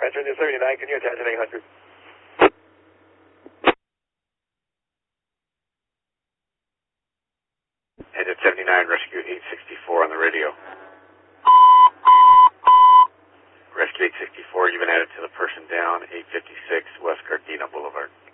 Transfer 79, can you attach at 800? Engine 79, rescue 864 on the radio. Rescue 864, you've been added to the person down, 856 West Gardena Boulevard.